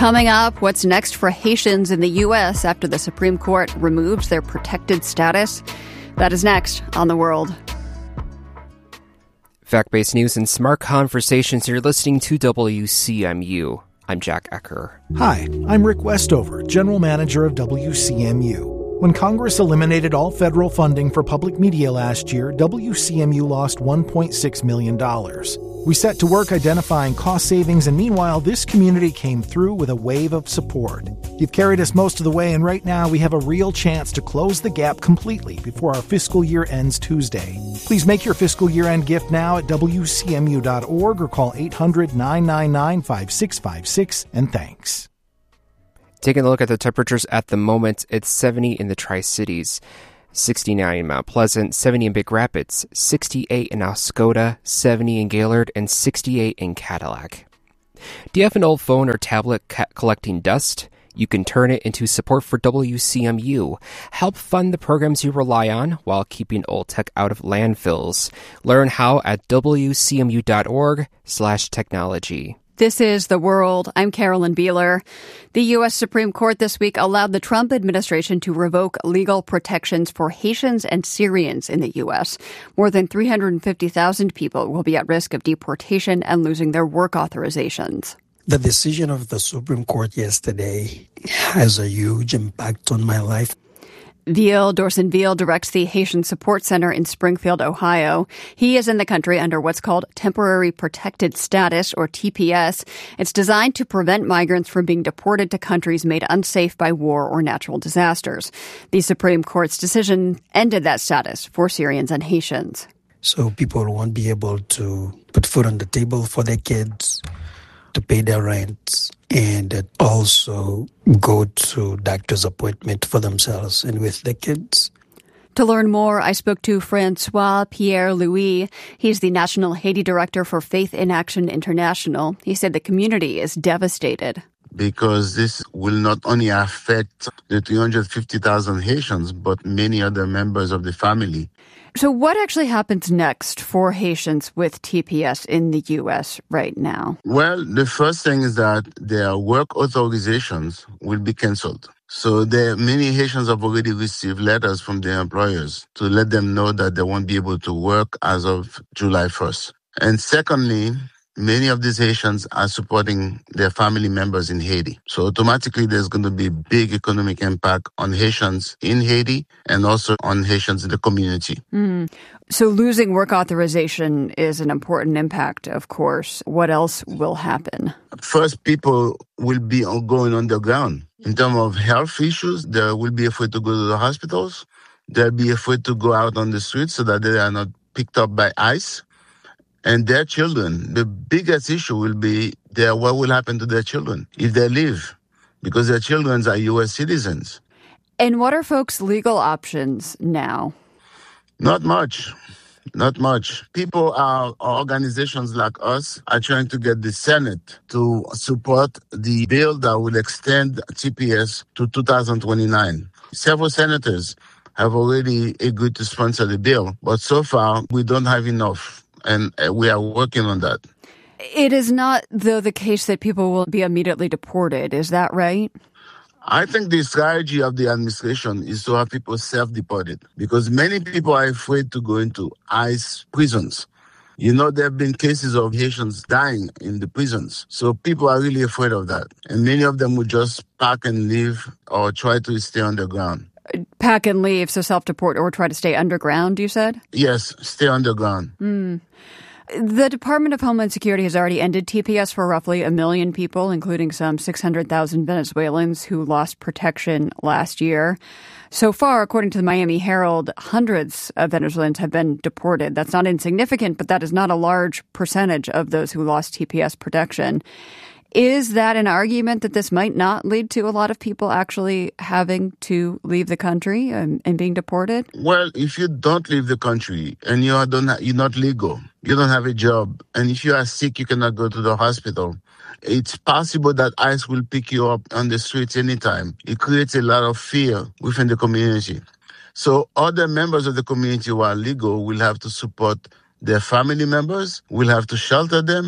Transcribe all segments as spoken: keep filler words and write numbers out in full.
Coming up, what's next for Haitians in the U S after the Supreme Court removes their protected status? That is next on The World. Fact-based news and smart conversations. You're listening to W C M U. I'm Jack Ecker. Hi, I'm Rick Westover, General Manager of W C M U. When Congress eliminated all federal funding for public media last year, W C M U lost one point six million dollars. We set to work identifying cost savings, and meanwhile, this community came through with a wave of support. You've carried us most of the way, and right now we have a real chance to close the gap completely before our fiscal year ends Tuesday. Please make your fiscal year-end gift now at W C M U dot org or call eight hundred, nine nine nine, five six five six, and thanks. Taking a look at the temperatures at the moment, it's seventy in the Tri-Cities, sixty-nine in Mount Pleasant, seventy in Big Rapids, sixty-eight in Oscoda, seventy in Gaylord, and sixty-eight in Cadillac. Do you have an old phone or tablet ca- collecting dust? You can turn it into support for W C M U. Help fund the programs you rely on while keeping old tech out of landfills. Learn how at W C M U dot org slash technology. This is The World. I'm Carolyn Beeler. The U S Supreme Court this week allowed the Trump administration to revoke legal protections for Haitians and Syrians in the U S. More than three hundred fifty thousand people will be at risk of deportation and losing their work authorizations. The decision of the Supreme Court yesterday has a huge impact on my life. Veal, Dorson Veal directs the Haitian Support Center in Springfield, Ohio. He is in the country under what's called Temporary Protected Status, or T P S. It's designed to prevent migrants from being deported to countries made unsafe by war or natural disasters. The Supreme Court's decision ended that status for Syrians and Haitians. So people won't be able to put food on the table for their kids, to pay their rent, and also go to doctor's appointment for themselves and with their kids. To learn more, I spoke to Francois Pierre-Louis. He's the National Haiti Director for Faith in Action International. He said the community is devastated. Because this will not only affect the three hundred fifty thousand Haitians, but many other members of the family. So what actually happens next for Haitians with T P S in the U S right now? Well, the first thing is that their work authorizations will be canceled. So there, many Haitians have already received letters from their employers to let them know that they won't be able to work as of July first. And secondly, many of these Haitians are supporting their family members in Haiti. So automatically there's going to be big economic impact on Haitians in Haiti and also on Haitians in the community. Mm. So losing work authorization is an important impact, of course. What else will happen? First, people will be going underground. In terms of health issues, they will be afraid to go to the hospitals. They'll be afraid to go out on the streets so that they are not picked up by ICE. And their children, the biggest issue will be their, what will happen to their children if they leave, because their children are U S citizens. And what are folks' legal options now? Not much. Not much. People are, organizations like us are trying to get the Senate to support the bill that will extend T P S to two thousand twenty-nine. Several senators have already agreed to sponsor the bill, but so far we don't have enough. And we are working on that. It is not, though, the case that people will be immediately deported. Is that right? I think the strategy of the administration is to have people self-deported because many people are afraid to go into ICE prisons. You know, there have been cases of Haitians dying in the prisons. So people are really afraid of that. And many of them would just pack and leave or try to stay underground. Pack and leave, so self-deport or try to stay underground, you said? Yes, stay underground. Mm. The Department of Homeland Security has already ended T P S for roughly a million people, including some six hundred thousand Venezuelans who lost protection last year. So far, according to the Miami Herald, hundreds of Venezuelans have been deported. That's not insignificant, but that is not a large percentage of those who lost T P S protection. Is that an argument that this might not lead to a lot of people actually having to leave the country and, and being deported? Well, if you don't leave the country and you are don't ha- you're not legal, you don't have a job, and if you are sick, you cannot go to the hospital, it's possible that ICE will pick you up on the streets anytime. It creates a lot of fear within the community. So other members of the community who are legal will have to support their family members, will have to shelter them,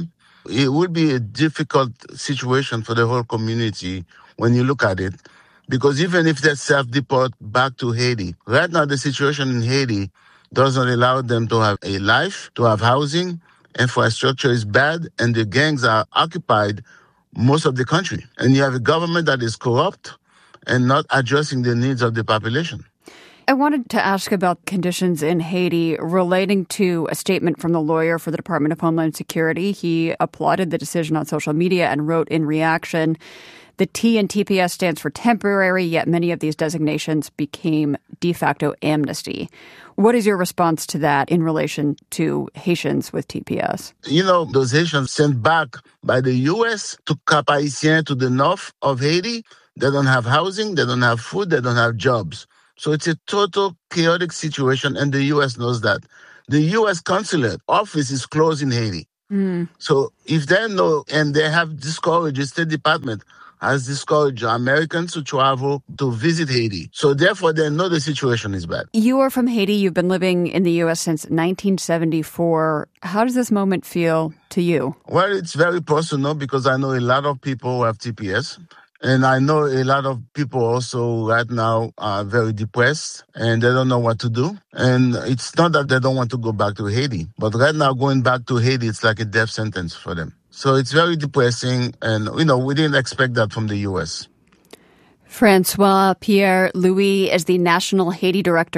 It would be a difficult situation for the whole community when you look at it. Because even if they self-deport back to Haiti, right now the situation in Haiti doesn't allow them to have a life, to have housing, infrastructure is bad, and the gangs are occupied most of the country. And you have a government that is corrupt and not addressing the needs of the population. I wanted to ask about conditions in Haiti relating to a statement from the lawyer for the Department of Homeland Security. He applauded the decision on social media and wrote in reaction, the T in T P S stands for temporary, yet many of these designations became de facto amnesty. What is your response to that in relation to Haitians with T P S? You know, those Haitians sent back by the U S to Cap Haitien to the north of Haiti, they don't have housing, they don't have food, they don't have jobs. So it's a total chaotic situation, and the U S knows that. The U S consulate office is closed in Haiti. Mm. So if they know, and they have discouraged, the State Department has discouraged Americans to travel to visit Haiti. So therefore, they know the situation is bad. You are from Haiti. You've been living in the U S since nineteen seventy-four. How does this moment feel to you? Well, it's very personal because I know a lot of people who have T P S. And I know a lot of people also right now are very depressed and they don't know what to do. And it's not that they don't want to go back to Haiti, but right now going back to Haiti, it's like a death sentence for them. So it's very depressing. And, you know, we didn't expect that from the U S. Francois Pierre Louis is the National Haiti Director